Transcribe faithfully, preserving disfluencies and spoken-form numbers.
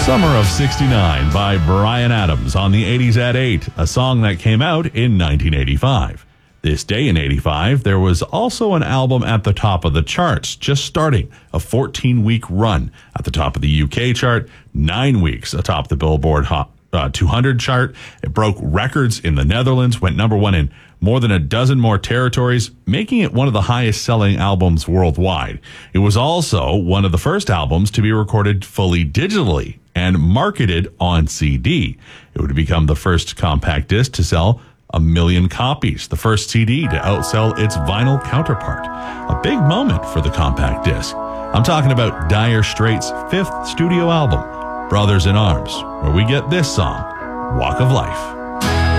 Summer of sixty-nine by Bryan Adams on the eighties at eight, a song that came out in nineteen eighty-five. This day in eighty-five, there was also an album at the top of the charts, just starting a fourteen-week run at the top of the U K chart, nine weeks atop the Billboard Hot uh, two hundred chart. It broke records in the Netherlands, went number one in more than a dozen more territories, making it one of the highest-selling albums worldwide. It was also one of the first albums to be recorded fully digitally and marketed on C D. It would become the first compact disc to sell a million copies, the first C D to outsell its vinyl counterpart. A big moment for the compact disc. I'm talking about Dire Straits' fifth studio album, Brothers in Arms, where we get this song, Walk of Life.